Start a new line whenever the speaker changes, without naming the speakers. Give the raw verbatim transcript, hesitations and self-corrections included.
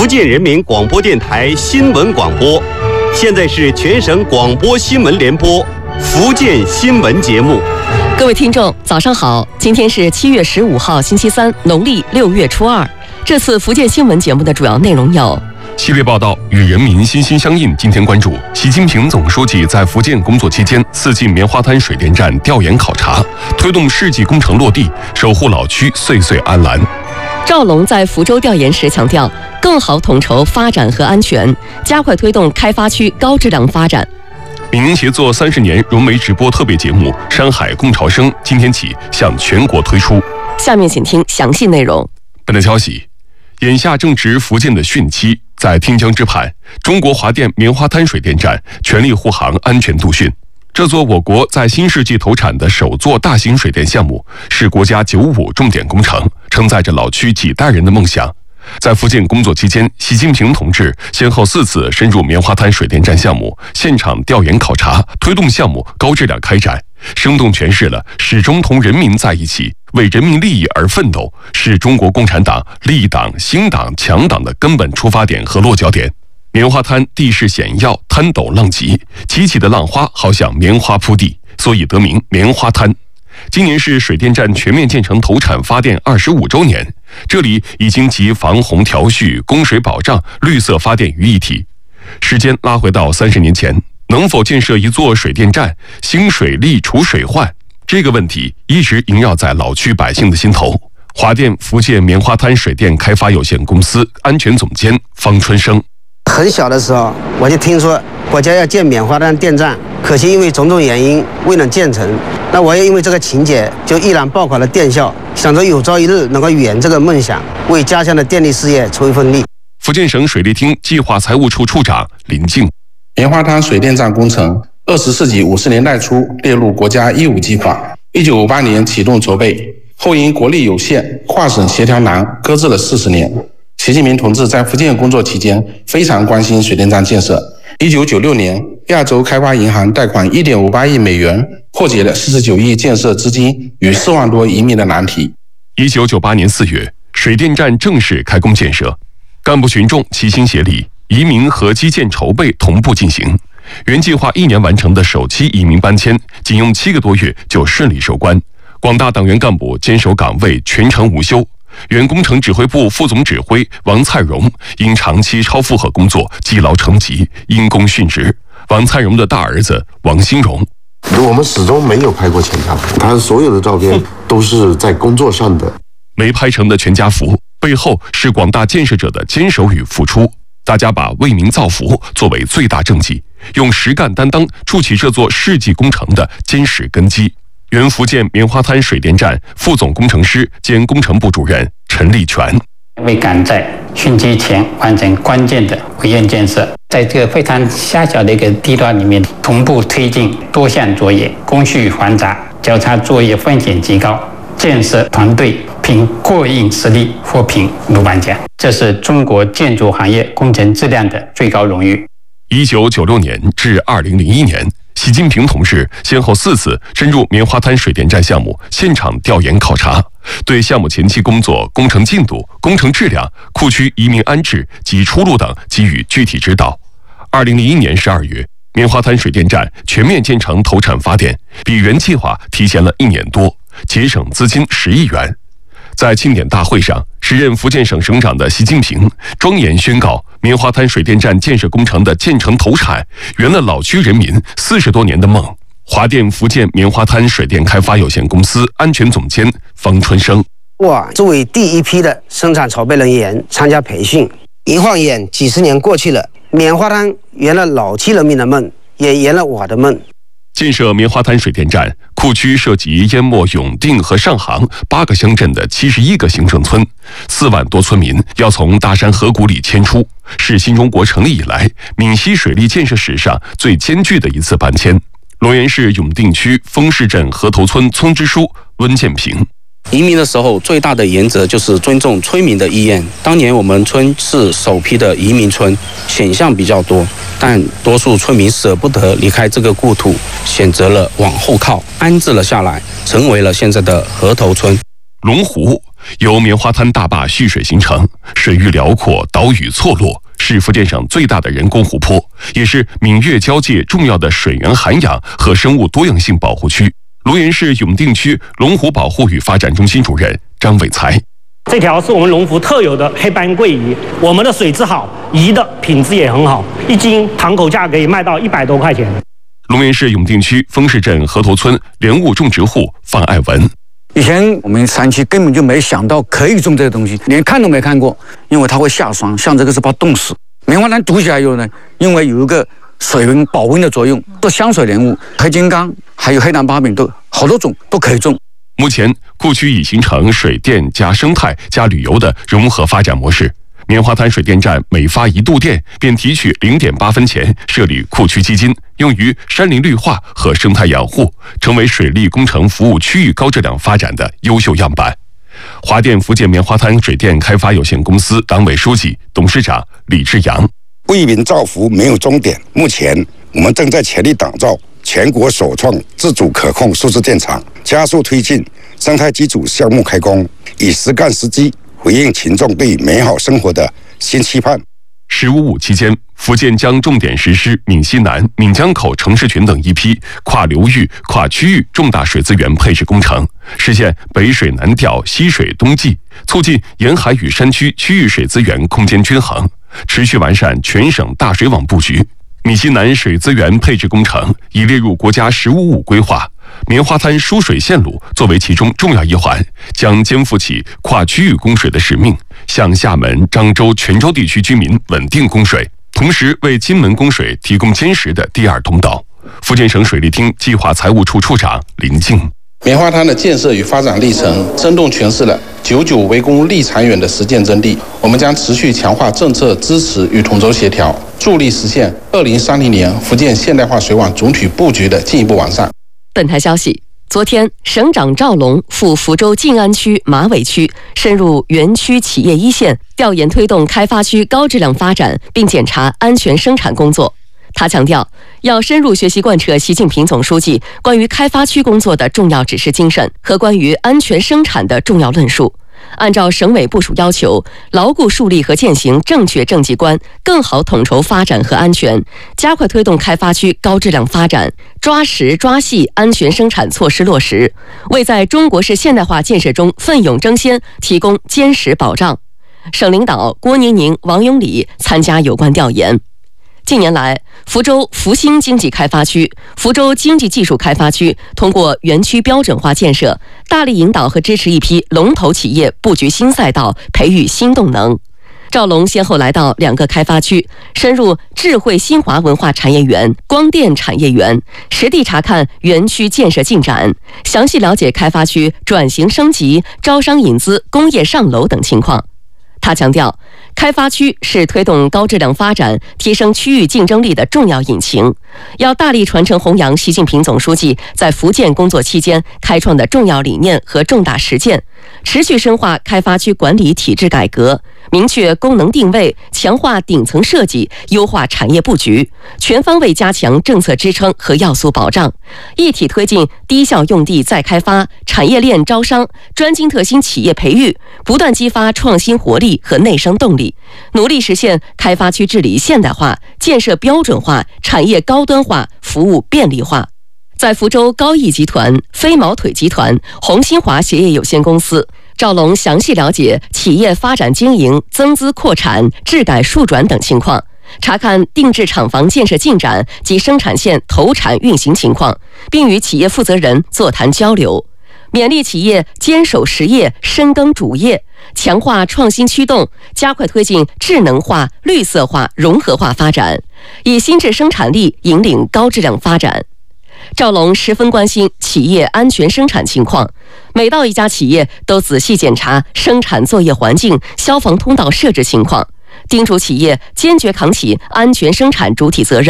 福建人民广播电台新闻广播。现在是全省广播新闻联播福建新闻节目。
各位听众，早上好！今天是七月十五号，星期三，农历六月初二。这次福建新闻节目的主要内容有：
系列报道与人民心心相印。今天关注习近平总书记在福建工作期间四进棉花滩水电站调研考察，推动世纪工程落地，守护老区岁岁安澜。
赵龙在福州调研时强调，更好统筹发展和安全，加快推动开发区高质量发展。
闽宁协作三十年融媒直播特别节目《山海共潮生》今天起向全国推出。
下面请听详细内容。
本台消息，眼下正值福建的汛期，在汀江之畔，中国华电棉花滩水电站全力护航安全度汛。这座我国在新世纪投产的首座大型水电项目，是国家“九五”重点工程，承载着老区几代人的梦想。在福建工作期间，习近平同志先后四次深入棉花滩水电站项目现场调研考察，推动项目高质量开展，生动诠释了始终同人民在一起，为人民利益而奋斗，是中国共产党立党、兴党、强党的根本出发点和落脚点。棉花滩地势险要，滩陡浪急，激起的浪花好像棉花铺地，所以得名棉花滩。今年是水电站全面建成投产发电二十五周年，这里已经集防洪调蓄、供水保障、绿色发电于一体。时间拉回到三十年前，能否建设一座水电站，兴水利、除水患，这个问题一直萦绕在老区百姓的心头。华电福建棉花滩水电开发有限公司安全总监方春生：
很小的时候，我就听说国家要建棉花滩电站，可惜因为种种原因未能建成。那我也因为这个情节，就毅然报考了电校，想着有朝一日能够圆这个梦想，为家乡的电力事业出一份力。
福建省水利厅计划财务处处长林静：
棉花滩水电站工程，二十世纪五十年代初列入国家一五计划，一九五八年启动筹备，后因国力有限，跨省协调难，搁置了四十年。习近平同志在福建工作期间非常关心水电站建设。一九九六年，亚洲开发银行贷款 一点五八亿美元，破解了四十九亿建设资金与四万多移民的难题。
一九九八年四月，水电站正式开工建设，干部群众齐心协力，移民和基建筹备同步进行。原计划一年完成的首期移民搬迁，仅用七个多月就顺利收官。广大党员干部坚守岗位，全程无休。原工程指挥部副总指挥王灿荣因长期超负荷工作积劳成疾，因公殉职。王灿荣的大儿子王兴荣：
我们始终没有拍过全家福，他所有的照片都是在工作上的。
没拍成的全家福背后是广大建设者的坚守与付出。大家把为民造福作为最大政绩，用实干担当筑起这座世纪工程的坚实根基。原福建棉花滩水电站副总工程师兼工程部主任陈立全：
为赶在汛期前完成关键的围堰建设，在这个非常狭小的一个地段里面，同步推进多项作业，工序繁杂，交叉作业风险极高。建设团队凭过硬实力获评鲁班奖，这是中国建筑行业工程质量的最高荣誉。
一九九六年至二零零一年。习近平同志先后四次深入棉花滩水电站项目现场调研考察，对项目前期工作、工程进度、工程质量、库区移民安置及出路等给予具体指导。二零零一年十二月，棉花滩水电站全面建成投产发电，比原计划提前了一年多，节省资金十亿元。在庆典大会上，时任福建省省长的习近平庄严宣告，棉花滩水电站建设工程的建成投产，圆了老区人民四十多年的梦。华电福建棉花滩水电开发有限公司安全总监方春生：
我作为第一批的生产筹备人员参加培训，一晃眼几十年过去了，棉花滩圆了老区人民的梦，也圆了我的梦。
建设棉花滩水电站，库区涉及淹没永定和上杭八个乡镇的七十一个行政村，四万多村民要从大山河谷里迁出，是新中国成立以来闽西水利建设史上最艰巨的一次搬迁。罗源市永定区丰市镇河头村村支书温建平：
移民的时候，最大的原则就是尊重村民的意愿。当年我们村是首批的移民村，选项比较多，但多数村民舍不得离开这个故土，选择了往后靠，安置了下来，成为了现在的河头村。
龙湖由棉花滩大坝蓄水形成，水域辽阔，岛屿错落，是福建省最大的人工湖泊，也是闽粤交界重要的水源涵养和生物多样性保护区。龙岩市永定区龙湖保护与发展中心主任张伟才。
这条是我们龙湖特有的黑斑桂鱼，我们的水质好，鱼的品质也很好，一斤堂口价可以卖到一百多块钱。
龙岩市永定区丰市镇河头村莲雾种植户范爱文。
以前我们山区根本就没想到可以种这个东西，连看都没看过，因为它会下霜，像这个是怕冻死。棉花滩读起来以后呢，因为有一个水温保温的作用，做香水莲雾、黑金刚还有黑南八饼都好多种都可以种。
目前库区已形成水电加生态加旅游的融合发展模式。棉花滩水电站每发一度电，便提取 零点八分钱设立库区基金，用于山林绿化和生态养护，成为水利工程服务区域高质量发展的优秀样板。华电福建棉花滩水电开发有限公司党委书记、董事长李志阳。
为民造福没有终点，目前我们正在全力打造全国首创自主可控数字电厂，加速推进生态基础项目开工，以实干实机回应群众对美好生活的新期盼。
十五五期间，福建将重点实施闽西南、闽江口城市群等一批跨流域、跨区域重大水资源配置工程，实现北水南调、西水东进，促进沿海与山区区域水资源空间均衡，持续完善全省大水网布局。闽西南水资源配置工程已列入国家“十五五”规划，棉花滩输水线路作为其中重要一环，将肩负起跨区域供水的使命，向厦门、漳州、泉州地区居民稳定供水，同时为金门供水提供坚实的第二通道。福建省水利厅计划财务处处长林静。
棉花滩的建设与发展历程生动诠释了久久为功立长远的实践真谛。我们将持续强化政策支持与统筹协调，助力实现二零三零年福建现代化水网总体布局的进一步完善。
本台消息，昨天，省长赵龙赴福州晋安区马尾区，深入园区企业一线，调研推动开发区高质量发展，并检查安全生产工作。他强调，要深入学习贯彻习近平总书记关于开发区工作的重要指示精神和关于安全生产的重要论述，按照省委部署要求，牢固树立和践行正确政绩观，更好统筹发展和安全，加快推动开发区高质量发展，抓实抓细安全生产措施落实，为在中国式现代化建设中奋勇争先提供坚实保障。省领导郭宁宁、王永礼参加有关调研。近年来，福州福兴经济开发区、福州经济技术开发区通过园区标准化建设，大力引导和支持一批龙头企业布局新赛道，培育新动能。赵龙先后来到两个开发区，深入智慧新华文化产业园、光电产业园，实地查看园区建设进展，详细了解开发区转型升级、招商引资、工业上楼等情况。他强调，开发区是推动高质量发展、提升区域竞争力的重要引擎，要大力传承弘扬习近平总书记在福建工作期间开创的重要理念和重大实践，持续深化开发区管理体制改革，明确功能定位，强化顶层设计，优化产业布局，全方位加强政策支撑和要素保障，一体推进低效用地再开发、产业链招商、专精特新企业培育，不断激发创新活力和内生动力，努力实现开发区治理现代化、建设标准化、产业高端化、服务便利化。在福州高毅集团、飞毛腿集团、鸿新华鞋业有限公司，赵龙详细了解企业发展经营、增资扩产、质改数转等情况，查看定制厂房建设进展及生产线投产运行情况，并与企业负责人座谈交流，勉励企业坚守实业、深耕主业，强化创新驱动，加快推进智能化、绿色化、融合化发展，以新质生产力引领高质量发展。赵龙十分关心企业安全生产情况，每到一家企业都仔细检查生产作业环境、消防通道设置情况，叮嘱企业坚决扛起安全生产主体责任。